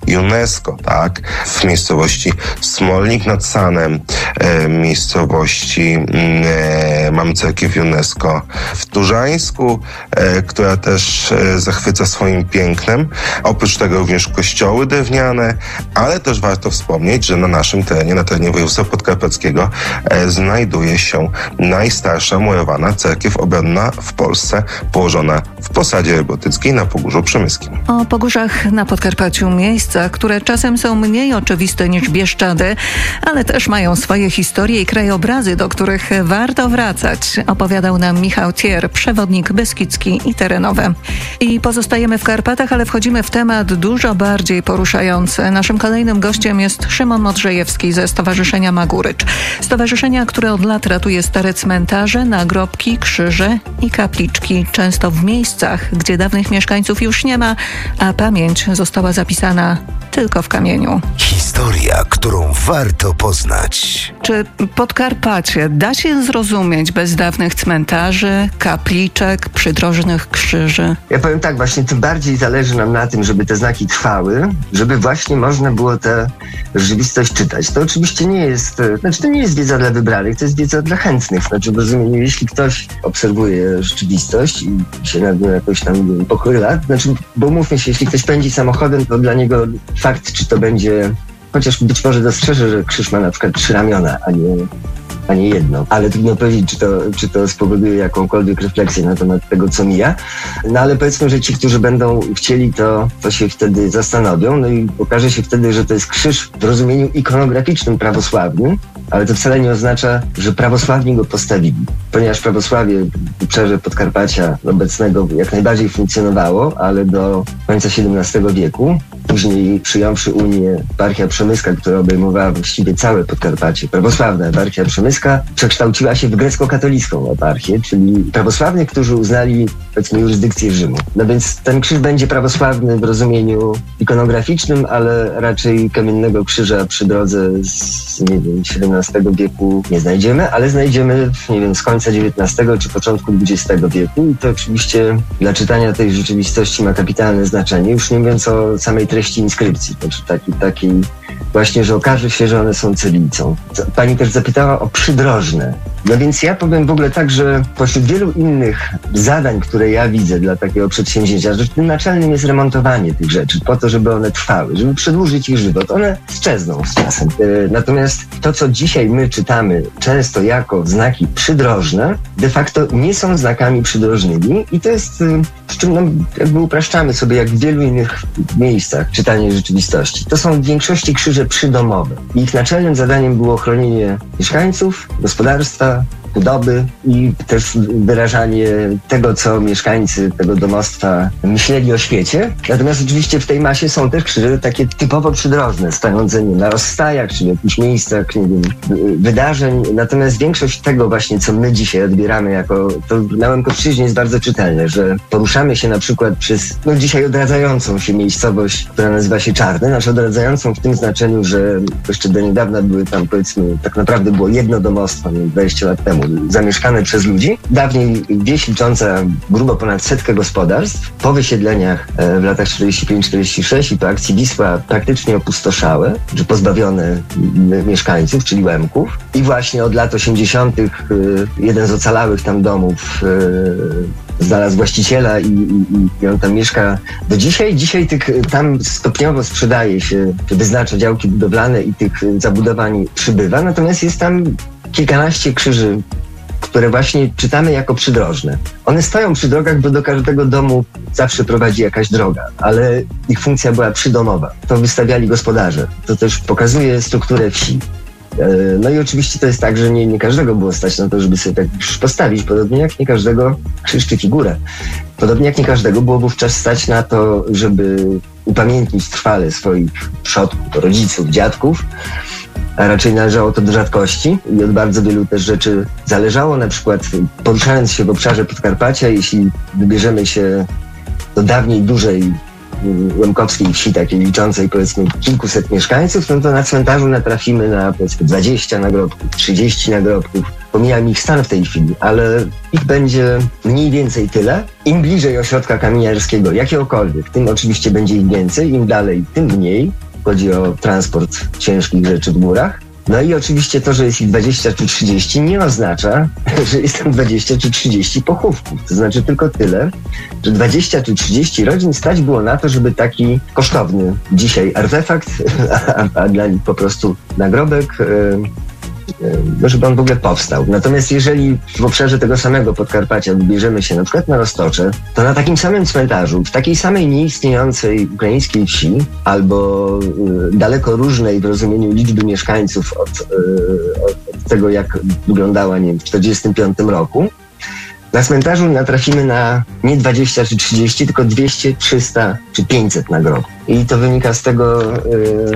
UNESCO, tak? W miejscowości Smolnik nad Sanem, e, miejscowości e, mamy cerkiew UNESCO w Turzańsku, e, która też e, zachwyca swoim pięknem. Oprócz tego również kościoły drewniane, ale też warto wspomnieć, że na naszym terenie, na terenie województwa podkarpackiego e, znajduje się najstarsza murowana cerkiew obronna w Polsce, położona w Posadzie Robotyckiej na Pogórzu Przemyskim. O Pogórzach na Podkarpaciu, miejscach, które czasem są mniej oczywiste niż Bieszczady, ale też mają swoje historie i krajobrazy, do których warto wracać, opowiadał nam Michał Thier, przewodnik beskidzki i terenowy. I pozostajemy w Karpatach, ale wchodzimy w temat dużo bardziej poruszający. Naszym kolejnym gościem jest Szymon Modrzejewski ze Stowarzyszenia Magurycz. Stowarzyszenia, które od lat ratuje stare cmentarze, nagrobki, krzyże i kapliczki, często w miejscach, gdzie dawnych mieszkańców już nie ma, a pamięć została zapisana tylko w kamieniu. Historia, którą warto poznać. Czy Podkarpacie da się zrozumieć bez dawnych cmentarzy, kapliczek, przydrożnych krzyży? Ja powiem tak, właśnie tym bardziej zależy nam na tym, żeby te znaki trwały, żeby właśnie można było tę rzeczywistość czytać. To oczywiście nie jest, znaczy to nie jest wiedza dla wybranych, to jest wiedza dla chętnych. Znaczy w rozumieniu, jeśli ktoś obserwuje rzeczywistość i się nad nią jakoś tam pochyla, znaczy, bo mówmy się, jeśli ktoś pędzi samochodem, to dla niego fakt, czy to będzie, chociaż być może dostrzeże, że krzyż ma na przykład trzy ramiona, a nie, a nie jedno. Ale trudno powiedzieć, czy to, czy to spowoduje jakąkolwiek refleksję na temat tego, co mija. No ale powiedzmy, że ci, którzy będą chcieli, to, to się wtedy zastanowią. No i okaże się wtedy, że to jest krzyż w rozumieniu ikonograficznym prawosławnym, ale to wcale nie oznacza, że prawosławni go postawili. Ponieważ prawosławie w obszarze Podkarpacia obecnego jak najbardziej funkcjonowało, ale do końca siedemnastego wieku. Później przyjąwszy Unię, eparchia przemyska, która obejmowała właściwie całe Podkarpacie, prawosławna eparchia przemyska, przekształciła się w grecko-katolicką eparchię, czyli prawosławnych, którzy uznali, powiedzmy, jurysdykcję Rzymu. No więc ten krzyż będzie prawosławny w rozumieniu ikonograficznym, ale raczej kamiennego krzyża przy drodze z, nie wiem, siedemnastego wieku nie znajdziemy, ale znajdziemy, nie wiem, z końca dziewiętnastego czy początku dwudziestego wieku i to oczywiście dla czytania tej rzeczywistości ma kapitalne znaczenie, już nie mówiąc o samej treści inskrypcji, znaczy takiej, takiej właśnie, że okaże się, że one są cyrylicą. Pani też zapytała o przydrożne. No więc ja powiem w ogóle tak, że pośród wielu innych zadań, które ja widzę dla takiego przedsięwzięcia, że tym naczelnym jest remontowanie tych rzeczy po to, żeby one trwały, żeby przedłużyć ich żywot. One sczezną z czasem. Natomiast to, co dzisiaj my czytamy często jako znaki przydrożne, de facto nie są znakami przydrożnymi i to jest, z czym no, jakby upraszczamy sobie, jak w wielu innych miejscach czytanie rzeczywistości. To są w większości krzyże przydomowe. Ich naczelnym zadaniem było chronienie mieszkańców, gospodarstwa, budowy i też wyrażanie tego, co mieszkańcy tego domostwa myśleli o świecie. Natomiast oczywiście w tej masie są też krzyże takie typowo przydrożne, stojące nie, na rozstajach, czy w jakichś miejscach, nie wiem, wydarzeń. Natomiast większość tego właśnie, co my dzisiaj odbieramy jako, to na Łękowszczyźnie jest bardzo czytelne, że poruszamy się na przykład przez, no dzisiaj odradzającą się miejscowość, która nazywa się Czarny, znaczy odradzającą w tym znaczeniu, że jeszcze do niedawna były tam, powiedzmy, tak naprawdę było jedno domostwo, dwadzieścia lat temu, zamieszkane przez ludzi. Dawniej wieś licząca grubo ponad setkę gospodarstw. Po wysiedleniach w latach czterdzieści pięć czterdzieści sześć i po akcji Wisła praktycznie opustoszałe, czy pozbawione mieszkańców, czyli Łemków. I właśnie od lat osiemdziesiątych jeden z ocalałych tam domów znalazł właściciela i, i, i on tam mieszka do dzisiaj. Dzisiaj tych, tam stopniowo sprzedaje się, wyznacza działki budowlane i tych zabudowań przybywa. Natomiast jest tam kilkanaście krzyży, które właśnie czytamy jako przydrożne. One stoją przy drogach, bo do każdego domu zawsze prowadzi jakaś droga, ale ich funkcja była przydomowa. To wystawiali gospodarze. To też pokazuje strukturę wsi. No i oczywiście to jest tak, że nie, nie każdego było stać na to, żeby sobie tak krzyż postawić, podobnie jak nie każdego krzyż czy figurę. Podobnie jak nie każdego było wówczas stać na to, żeby upamiętnić trwale swoich przodków, rodziców, dziadków, a raczej należało to do rzadkości i od bardzo wielu też rzeczy zależało. Na przykład poruszając się w obszarze Podkarpacia, jeśli wybierzemy się do dawniej dużej łemkowskiej wsi, takiej liczącej powiedzmy kilkuset mieszkańców, no to na cmentarzu natrafimy na powiedzmy dwadzieścia nagrobków, trzydzieści nagrobków. pomijam ich stan w tej chwili, ale ich będzie mniej więcej tyle. Im bliżej ośrodka kamieniarskiego jakiegokolwiek, tym oczywiście będzie ich więcej, im dalej, tym mniej. Chodzi o transport ciężkich rzeczy w górach. No i oczywiście to, że jest ich dwadzieścia czy trzydzieści, nie oznacza, że jest tam dwadzieścia czy trzydzieści pochówków. To znaczy tylko tyle, że dwadzieścia czy trzydzieści rodzin stać było na to, żeby taki kosztowny dzisiaj artefakt, a, a dla nich po prostu nagrobek, yy, żeby on w ogóle powstał. Natomiast jeżeli w obszarze tego samego Podkarpacia wybierzemy się na przykład na Roztocze, to na takim samym cmentarzu, w takiej samej nieistniejącej ukraińskiej wsi, albo y, daleko różnej w rozumieniu liczby mieszkańców od, y, od tego, jak wyglądała, nie wiem, w tysiąc dziewięćset czterdziestym piątym roku, na cmentarzu natrafimy na nie dwadzieścia czy trzydzieści, tylko dwieście, trzysta czy pięćset nagrobków. I to wynika z tego, y,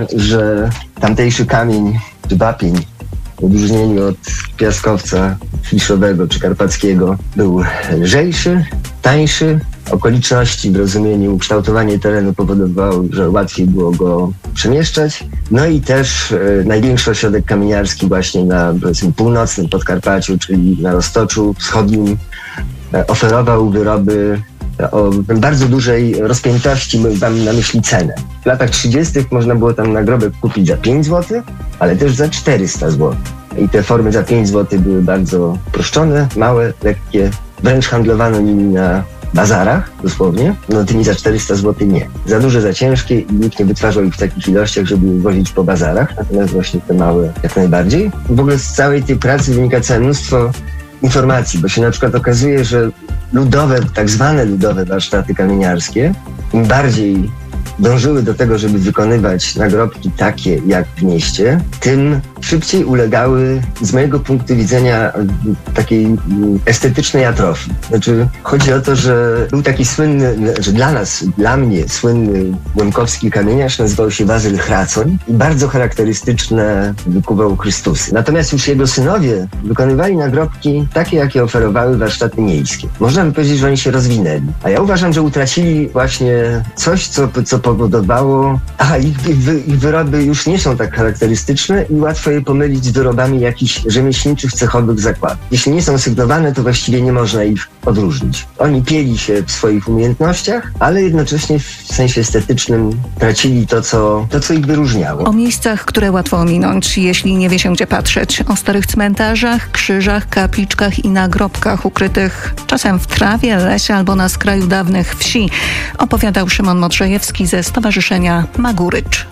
że tamtejszy kamień czy wapień, w odróżnieniu od piaskowca fiszowego czy karpackiego, był lżejszy, tańszy. Okoliczności w rozumieniu ukształtowanie terenu powodowały, że łatwiej było go przemieszczać. No i też e, największy ośrodek kamieniarski właśnie na, powiedzmy, północnym Podkarpaciu, czyli na Roztoczu Wschodnim, e, oferował wyroby o bardzo dużej rozpiętości, mam na myśli cenę. W latach trzydziestych można było tam nagrobek kupić za pięć złotych, ale też za czterysta złotych. I te formy za pięć złotych były bardzo uproszczone, małe, lekkie, wręcz handlowano nimi na bazarach, dosłownie. No tymi za czterysta złotych nie. Za duże, za ciężkie i nikt nie wytwarzał ich w takich ilościach, żeby wozić po bazarach. Natomiast właśnie te małe jak najbardziej. W ogóle z całej tej pracy wynika całe mnóstwo informacji, bo się na przykład okazuje, że ludowe, tak zwane ludowe warsztaty kamieniarskie, im bardziej dążyły do tego, żeby wykonywać nagrobki takie jak w mieście, tym szybciej ulegały z mojego punktu widzenia takiej estetycznej atrofii. Znaczy, chodzi o to, że był taki słynny, że dla nas, dla mnie słynny łemkowski kamieniarz, nazywał się Wazyl Hracoń i bardzo charakterystyczne wykuwał Chrystusy. Natomiast już jego synowie wykonywali nagrobki takie, jakie oferowały warsztaty miejskie. Można by powiedzieć, że oni się rozwinęli. A ja uważam, że utracili właśnie coś, co, co powodowało, a ich, ich, ich wyroby już nie są tak charakterystyczne i łatwo je pomylić z wyrobami jakichś rzemieślniczych, cechowych zakładów. Jeśli nie są sygnowane, to właściwie nie można ich odróżnić. Oni pieli się w swoich umiejętnościach, ale jednocześnie w sensie estetycznym tracili to, co, to, co ich wyróżniało. O miejscach, które łatwo ominąć, jeśli nie wie się gdzie patrzeć. O starych cmentarzach, krzyżach, kapliczkach i nagrobkach ukrytych czasem w trawie, lesie albo na skraju dawnych wsi, opowiadał Szymon Modrzejewski ze Stowarzyszenia Magurycz.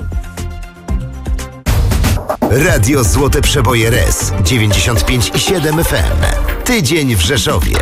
Radio Złote Przeboje R E S dziewięćdziesiąt pięć i siedem F M. Tydzień w Rzeszowie.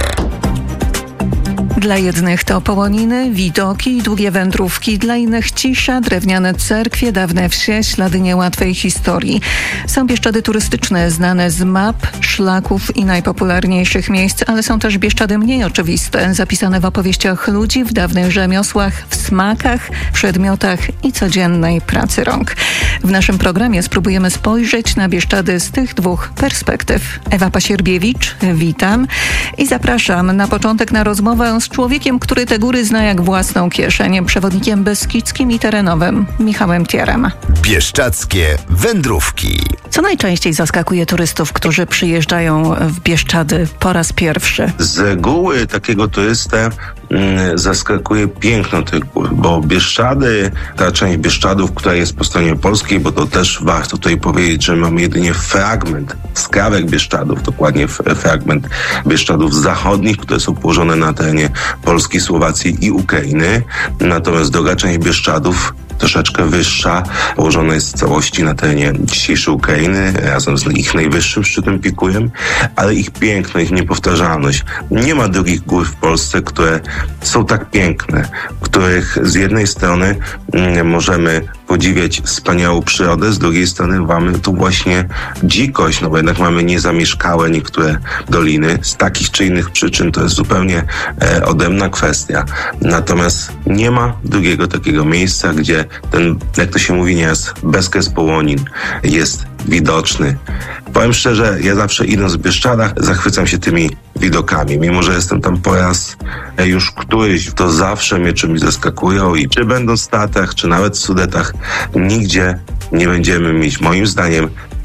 Dla jednych to połoniny, widoki i długie wędrówki, dla innych cisza, drewniane cerkwie, dawne wsie, ślady niełatwej historii. Są Bieszczady turystyczne, znane z map, szlaków i najpopularniejszych miejsc, ale są też Bieszczady mniej oczywiste, zapisane w opowieściach ludzi, w dawnych rzemiosłach, w smakach, przedmiotach i codziennej pracy rąk. W naszym programie spróbujemy spojrzeć na Bieszczady z tych dwóch perspektyw. Ewa Pasierbiewicz, witam i zapraszam na początek na rozmowę z człowiekiem, który te góry zna jak własną kieszeń, przewodnikiem beskidzkim i terenowym, Michałem Tierem. Bieszczadzkie wędrówki. Co najczęściej zaskakuje turystów, którzy przyjeżdżają w Bieszczady po raz pierwszy? Z reguły takiego turystę mm, zaskakuje piękno tych gór, bo Bieszczady, ta część Bieszczadów, która jest po stronie polskiej, bo to też warto tutaj powiedzieć, że mamy jedynie fragment skrawek Bieszczadów, dokładnie fragment Bieszczadów zachodnich, które są położone na terenie Polski, Słowacji i Ukrainy. Natomiast druga część Bieszczadów, troszeczkę wyższa, położona jest w całości na terenie dzisiejszej Ukrainy, razem z ich najwyższym szczytem Pikujem, ale ich piękno, ich niepowtarzalność. Nie ma drugich gór w Polsce, które są tak piękne, których z jednej strony mm, możemy podziwiać wspaniałą przyrodę, z drugiej strony mamy tu właśnie dzikość, no bo jednak mamy niezamieszkałe niektóre doliny. Z takich czy innych przyczyn to jest zupełnie e, odrębna kwestia. Natomiast nie ma drugiego takiego miejsca, gdzie ten, jak to się mówi nieraz, bezkres Połonin jest widoczny. Powiem szczerze, ja zawsze idąc w Bieszczadach zachwycam się tymi widokami. Mimo że jestem tam po raz już któryś, to zawsze mnie czymś zaskakują i czy będąc w Tatrach, czy nawet w Sudetach, nigdzie nie będziemy mieć, moim zdaniem,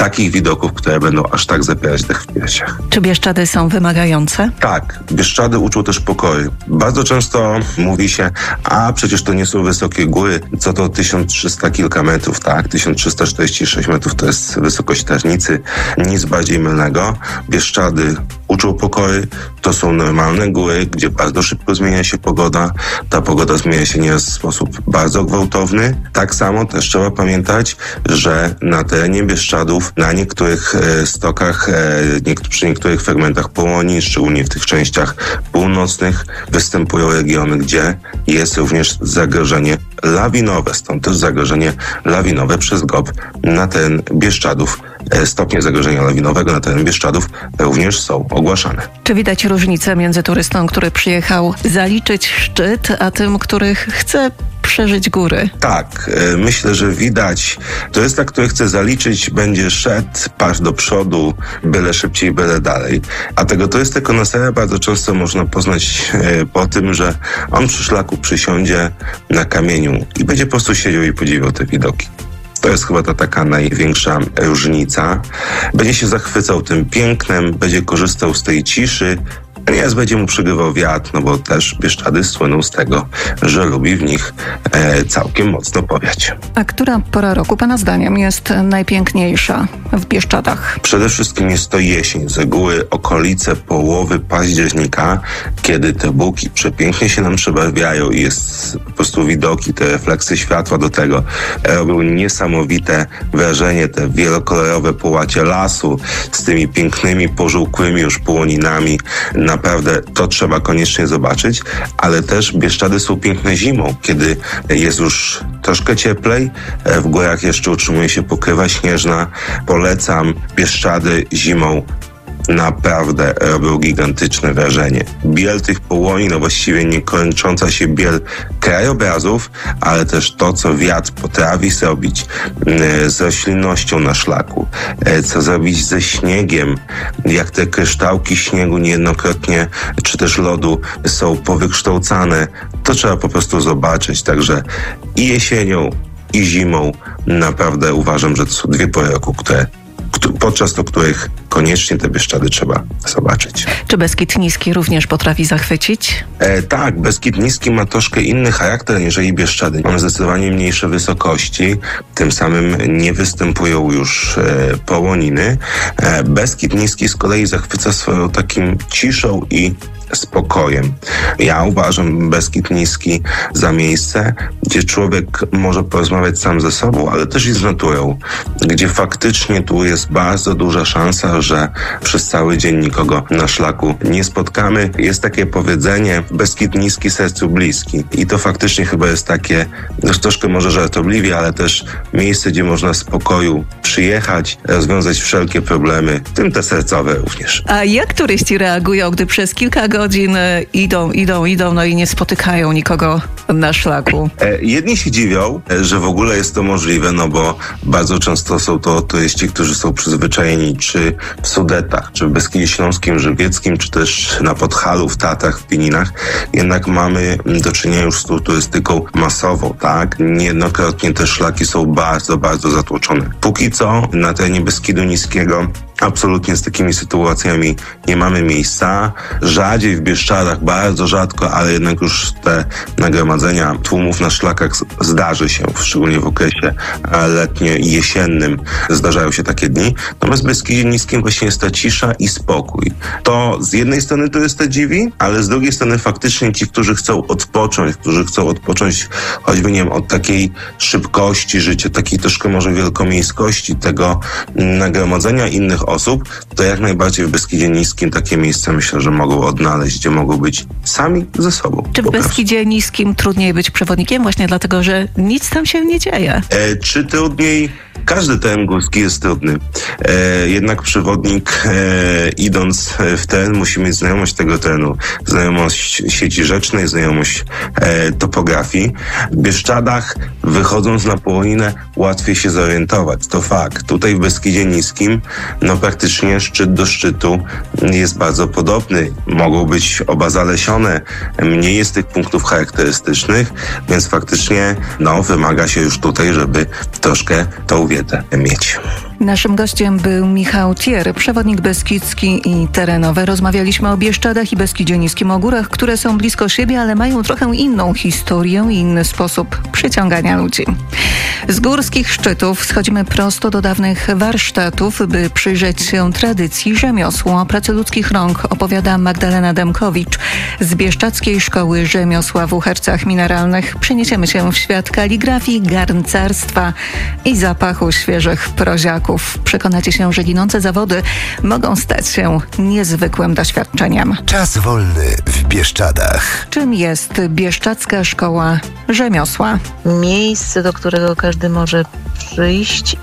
takich widoków, które będą aż tak zapierać dech w piersiach. Czy Bieszczady są wymagające? Tak, Bieszczady uczą też pokory. Bardzo często mówi się, a przecież to nie są wysokie góry, co to tysiąc trzysta kilka metrów, tak? tysiąc trzysta czterdzieści sześć metrów to jest wysokość Tarnicy, nic bardziej mylnego. Bieszczady uczą pokory, to są normalne góry, gdzie bardzo szybko zmienia się pogoda. Ta pogoda zmienia się nieraz w sposób bardzo gwałtowny. Tak samo też trzeba pamiętać, że na terenie Bieszczadów, na niektórych e, stokach, e, niek- przy niektórych fragmentach Połonii, szczególnie w tych częściach północnych, występują regiony, gdzie jest również zagrożenie lawinowe. Stąd też zagrożenie lawinowe przez G O P na teren Bieszczadów. E, stopnie zagrożenia lawinowego na teren Bieszczadów również są ogłaszane. Czy widać różnicę między turystą, który przyjechał zaliczyć szczyt, a tym, który chce przeżyć góry? Tak, e, myślę, że widać. To jest tak, który chce zaliczyć, będzie szedł, patrz do przodu, byle szybciej, byle dalej. A tego to jest konesera bardzo często można poznać e, po tym, że on przy szlaku przysiądzie na kamieniu i będzie po prostu siedział i podziwiał te widoki. To jest chyba ta taka największa różnica. Będzie się zachwycał tym pięknem, będzie korzystał z tej ciszy. Nieraz będzie mu przygrywał wiatr, no bo też Bieszczady słyną z tego, że lubi w nich e, całkiem mocno powiać. A która pora roku Pana zdaniem jest najpiękniejsza w Bieszczadach? Przede wszystkim jest to jesień, z reguły okolice połowy października, kiedy te buki przepięknie się nam przebarwiają i jest po prostu widoki, te refleksy światła do tego robią niesamowite wrażenie, te wielokolorowe połacie lasu z tymi pięknymi, pożółkłymi już połoninami. Naprawdę to trzeba koniecznie zobaczyć, ale też Bieszczady są piękne zimą, kiedy jest już troszkę cieplej, w górach jeszcze utrzymuje się pokrywa śnieżna. Polecam Bieszczady zimą. Naprawdę robią gigantyczne wrażenie. Biel tych połoni, no właściwie niekończąca się biel krajobrazów, ale też to, co wiatr potrafi zrobić z roślinnością na szlaku, co zrobić ze śniegiem, jak te kryształki śniegu niejednokrotnie, czy też lodu są powykształcane, to trzeba po prostu zobaczyć. Także i jesienią, i zimą naprawdę uważam, że to są dwie pory roku, które podczas do których koniecznie te Bieszczady trzeba zobaczyć. Czy Beskid Niski również potrafi zachwycić? E, tak, Beskid Niski ma troszkę inny charakter niżeli Bieszczady. Mamy zdecydowanie mniejsze wysokości, tym samym nie występują już e, połoniny. E, Beskid Niski z kolei zachwyca swoją takim ciszą i spokojem. Ja uważam Beskid Niski za miejsce, gdzie człowiek może porozmawiać sam ze sobą, ale też i z naturą, gdzie faktycznie tu jest bardzo duża szansa, że przez cały dzień nikogo na szlaku nie spotkamy. Jest takie powiedzenie, Beskid Niski sercu bliski. I to faktycznie chyba jest takie, no troszkę może żartobliwie, ale też miejsce, gdzie można w spokoju przyjechać, rozwiązać wszelkie problemy, w tym te sercowe również. A jak turyści reagują, gdy przez kilka godzin idą, idą, idą, no i nie spotykają nikogo na szlaku? E, jedni się dziwią, że w ogóle jest to możliwe, no bo bardzo często są to turyści, którzy są przyzwyczajeni czy w Sudetach, czy w Beskidzie Śląskim, Żywieckim, czy też na Podhalu, w Tatrach, w Pieninach. Jednak mamy do czynienia już z tą turystyką masową, tak? Niejednokrotnie te szlaki są bardzo, bardzo zatłoczone. Póki co na terenie Beskidu Niskiego absolutnie z takimi sytuacjami nie mamy miejsca. Rzadziej w Bieszczadach, bardzo rzadko, ale jednak już te nagromadzenia tłumów na szlakach zdarzy się, szczególnie w okresie letnio i jesiennym zdarzają się takie dni. Natomiast w Beskidzie Niskim właśnie jest ta cisza i spokój. To z jednej strony turysta dziwi, ale z drugiej strony faktycznie ci, którzy chcą odpocząć, którzy chcą odpocząć choćby, nie wiem, od takiej szybkości życia, takiej troszkę może wielkomiejskości, tego nagromadzenia innych osób, to jak najbardziej w Beskidzie Niskim takie miejsca myślę, że mogą odnaleźć, gdzie mogą być sami ze sobą. Czy w Beskidzie Niskim trudniej być przewodnikiem właśnie dlatego, że nic tam się nie dzieje? E, czy trudniej? Każdy teren górski jest trudny. E, jednak przewodnik e, idąc w teren musi mieć znajomość tego terenu, znajomość sieci rzecznej, znajomość e, topografii. W Bieszczadach wychodząc na Połoninę łatwiej się zorientować. To fakt. Tutaj w Beskidzie Niskim no praktycznie szczyt do szczytu jest bardzo podobny. Mogą być oba zalesione. Mniej jest tych punktów charakterystycznych, więc faktycznie no wymaga się już tutaj, żeby troszkę tą wiedzę mieć. Naszym gościem był Michał Thier, przewodnik beskidzki i terenowy. Rozmawialiśmy o Bieszczadach i Beskidzie Niskim, o górach, które są blisko siebie, ale mają trochę inną historię i inny sposób przyciągania ludzi. Z górskich szczytów schodzimy prosto do dawnych warsztatów, by przyjrzeć się tradycji rzemiosłu. O pracy ludzkich rąk opowiada Magdalena Demkowicz z Bieszczadzkiej Szkoły Rzemiosła w Uhercach Mineralnych. Przeniesiemy się w świat kaligrafii, garncarstwa i zapachu świeżych proziaków. Przekonacie się, że ginące zawody mogą stać się niezwykłym doświadczeniem. Czas wolny w Bieszczadach. Czym jest Bieszczadzka Szkoła Rzemiosła? Miejsce, do którego każdy może przyjść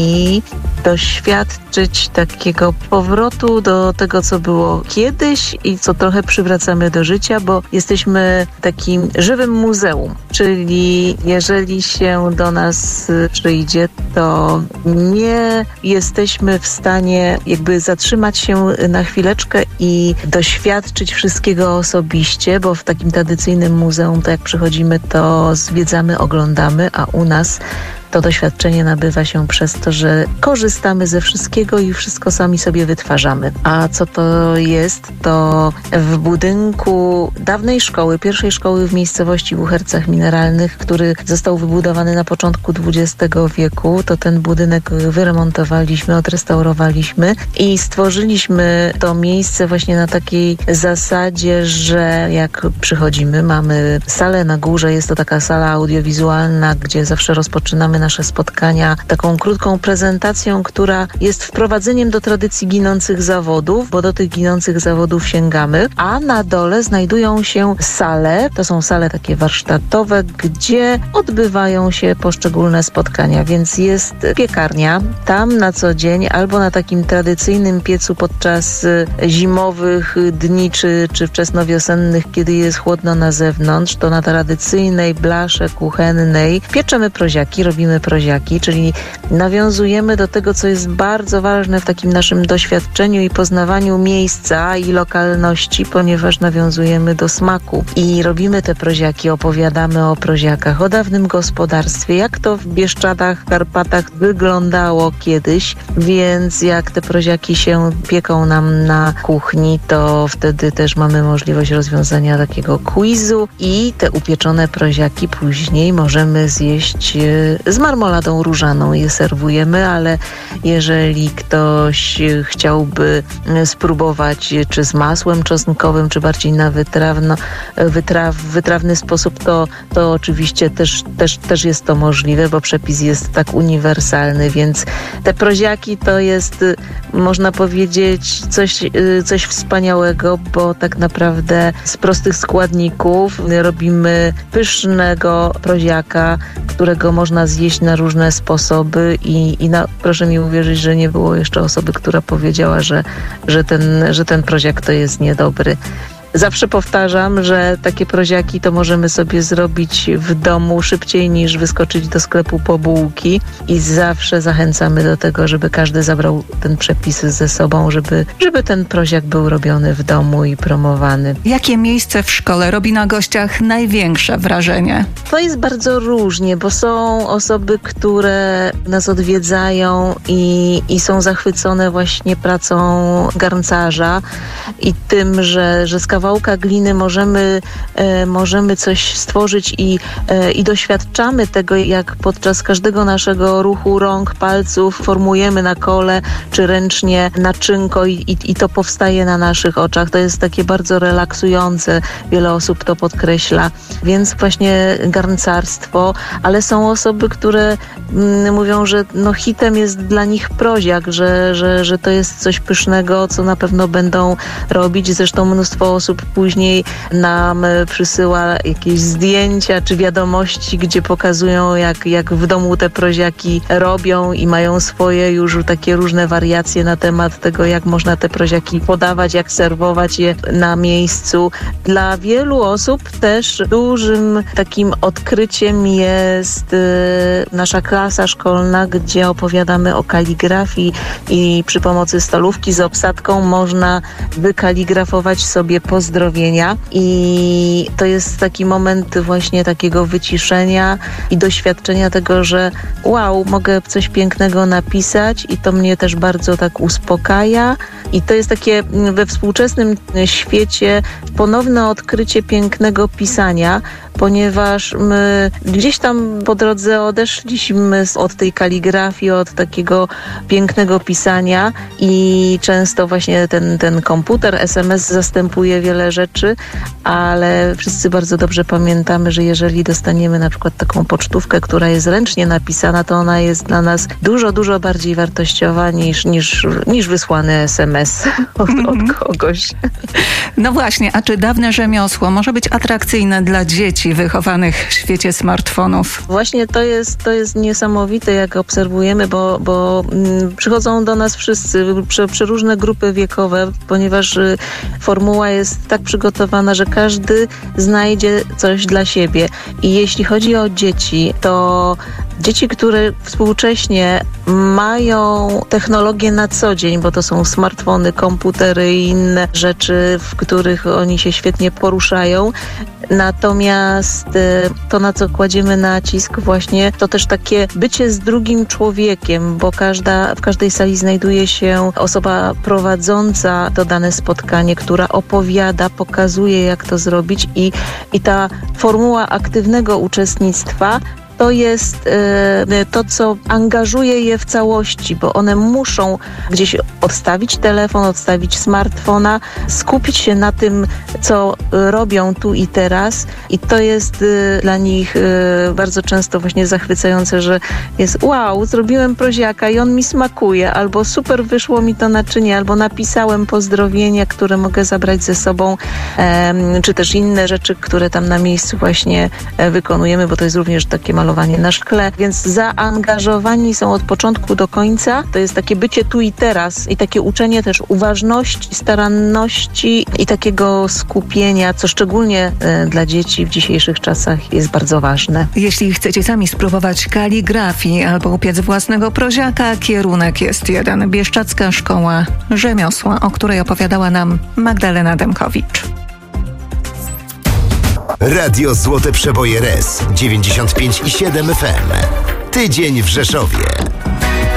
i doświadczyć takiego powrotu do tego, co było kiedyś i co trochę przywracamy do życia, bo jesteśmy takim żywym muzeum, czyli jeżeli się do nas przyjdzie, to nie jesteśmy w stanie jakby zatrzymać się na chwileczkę i doświadczyć wszystkiego osobiście, bo w takim tradycyjnym muzeum, to jak przychodzimy, to zwiedzamy, oglądamy, a u nas to doświadczenie nabywa się przez to, że korzystamy ze wszystkiego i wszystko sami sobie wytwarzamy. A co to jest? To w budynku dawnej szkoły, pierwszej szkoły w miejscowości w Uhercach Mineralnych, który został wybudowany na początku dwudziestego wieku, to ten budynek wyremontowaliśmy, odrestaurowaliśmy i stworzyliśmy to miejsce właśnie na takiej zasadzie, że jak przychodzimy, mamy salę na górze, jest to taka sala audiowizualna, gdzie zawsze rozpoczynamy nasze spotkania taką krótką prezentacją, która jest wprowadzeniem do tradycji ginących zawodów, bo do tych ginących zawodów sięgamy, a na dole znajdują się sale, to są sale takie warsztatowe, gdzie odbywają się poszczególne spotkania, więc jest piekarnia, tam na co dzień albo na takim tradycyjnym piecu podczas zimowych dni czy, czy wczesnowiosennych, kiedy jest chłodno na zewnątrz, to na tradycyjnej blasze kuchennej pieczemy proziaki, robimy proziaki, czyli nawiązujemy do tego, co jest bardzo ważne w takim naszym doświadczeniu i poznawaniu miejsca i lokalności, ponieważ nawiązujemy do smaku i robimy te proziaki, opowiadamy o proziakach, o dawnym gospodarstwie, jak to w Bieszczadach, Karpatach wyglądało kiedyś, więc jak te proziaki się pieką nam na kuchni, to wtedy też mamy możliwość rozwiązania takiego quizu i te upieczone proziaki później możemy zjeść z marmoladą różaną, je serwujemy, ale jeżeli ktoś chciałby spróbować czy z masłem czosnkowym, czy bardziej na wytrawno, wytraw, wytrawny sposób, to, to oczywiście też, też, też jest to możliwe, bo przepis jest tak uniwersalny, więc te proziaki to jest, można powiedzieć, coś, coś wspaniałego, bo tak naprawdę z prostych składników robimy pysznego proziaka, którego można zjeść na różne sposoby i, i na, proszę mi uwierzyć, że nie było jeszcze osoby, która powiedziała, że, że, ten, że ten proziak to jest niedobry. Zawsze powtarzam, że takie proziaki to możemy sobie zrobić w domu szybciej niż wyskoczyć do sklepu po bułki i zawsze zachęcamy do tego, żeby każdy zabrał ten przepis ze sobą, żeby, żeby ten proziak był robiony w domu i promowany. Jakie miejsce w szkole robi na gościach największe wrażenie? To jest bardzo różnie, bo są osoby, które nas odwiedzają i, i są zachwycone właśnie pracą garncarza i tym, że, że z kawałka gliny możemy, e, możemy coś stworzyć i, e, i doświadczamy tego, jak podczas każdego naszego ruchu rąk, palców formujemy na kole czy ręcznie naczynko i, i, i to powstaje na naszych oczach. To jest takie bardzo relaksujące. Wiele osób to podkreśla. Więc właśnie garncarstwo, ale są osoby, które mm, mówią, że no, hitem jest dla nich proziak, że, że, że to jest coś pysznego, co na pewno będą robić. Zresztą mnóstwo osób później nam przysyła jakieś zdjęcia czy wiadomości, gdzie pokazują, jak, jak w domu te proziaki robią i mają swoje już takie różne wariacje na temat tego, jak można te proziaki podawać, jak serwować je na miejscu. Dla wielu osób też dużym takim odkryciem jest y, nasza klasa szkolna, gdzie opowiadamy o kaligrafii i przy pomocy stalówki z obsadką można wykaligrafować sobie po pozdrowienia i to jest taki moment właśnie takiego wyciszenia i doświadczenia tego, że wow, mogę coś pięknego napisać i to mnie też bardzo tak uspokaja i to jest takie we współczesnym świecie ponowne odkrycie pięknego pisania, ponieważ my gdzieś tam po drodze odeszliśmy od tej kaligrafii, od takiego pięknego pisania i często właśnie ten, ten komputer, es em es zastępuje wiele rzeczy, ale wszyscy bardzo dobrze pamiętamy, że jeżeli dostaniemy na przykład taką pocztówkę, która jest ręcznie napisana, to ona jest dla nas dużo, dużo bardziej wartościowa niż, niż, niż wysłany es em es od, od kogoś. No właśnie, a czy dawne rzemiosło może być atrakcyjne dla dzieci wychowanych w świecie smartfonów? Właśnie to jest, to jest niesamowite, jak obserwujemy, bo, bo mm, przychodzą do nas wszyscy, prze, przeróżne grupy wiekowe, ponieważ y, formuła jest tak przygotowana, że każdy znajdzie coś dla siebie. I jeśli chodzi o dzieci, to dzieci, które współcześnie mają technologię na co dzień, bo to są smartfony, komputery i inne rzeczy, w których oni się świetnie poruszają. Natomiast to, na co kładziemy nacisk właśnie, to też takie bycie z drugim człowiekiem, bo każda, w każdej sali znajduje się osoba prowadząca to dane spotkanie, która opowiada, pokazuje, jak to zrobić i, i ta formuła aktywnego uczestnictwa to jest e, to, co angażuje je w całości, bo one muszą gdzieś odstawić telefon, odstawić smartfona, skupić się na tym, co robią tu i teraz i to jest e, dla nich e, bardzo często właśnie zachwycające, że jest wow, zrobiłem proziaka i on mi smakuje, albo super wyszło mi to naczynie, albo napisałem pozdrowienia, które mogę zabrać ze sobą, e, czy też inne rzeczy, które tam na miejscu właśnie e, wykonujemy, bo to jest również takie malowanie na szkle, więc zaangażowani są od początku do końca. To jest takie bycie tu i teraz i takie uczenie też uważności, staranności i takiego skupienia, co szczególnie e, dla dzieci w dzisiejszych czasach jest bardzo ważne. Jeśli chcecie sami spróbować kaligrafii albo upiec własnego proziaka, kierunek jest jeden. Bieszczadzka Szkoła Rzemiosła, o której opowiadała nam Magdalena Demkowicz. Radio Złote Przeboje R E S dziewięćdziesiąt pięć i siedem F M. Tydzień w Rzeszowie.